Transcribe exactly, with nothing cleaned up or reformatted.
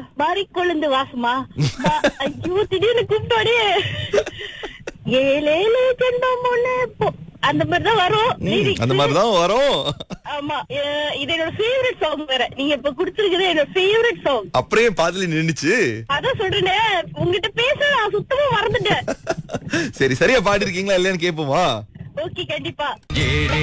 பாரிக் கொழுந்து வாசமா பா- ஐயோ திடீர்னு கூப்பிட்டோடே ஏழேழு ஜென்மம் ஒண்ணு போ- அந்த மாதிரிதான் வரும் ம், lyrics. அந்த மாதிரிதான் வரும். ஆமா அஹ் இது என்னோட ஃபேவரட் சாங் வேற. நீங்க இப்ப குடுத்திருக்கிறது என்னோட ஃபேவரட் சாங். அப்படியே பாதியில நின்னுச்சு. அதான் சொல்றேனே, உங்ககிட்ட பேச நான் சுத்தமா மறந்துட்டேன். சரி, சரியா பாடி இருக்கீங்களா இல்லையான்னு கேப்போமா? ஓகே, கண்டிப்பா.